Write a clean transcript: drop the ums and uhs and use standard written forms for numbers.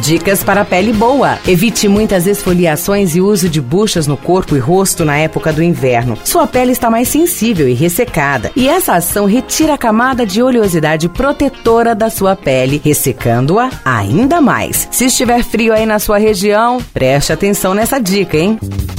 Dicas para a pele boa. Evite muitas esfoliações e uso de buchas no corpo e rosto na época do inverno. Sua pele está mais sensível e ressecada, e essa ação retira a camada de oleosidade protetora da sua pele, ressecando-a ainda mais. Se estiver frio aí na sua região, preste atenção nessa dica, hein?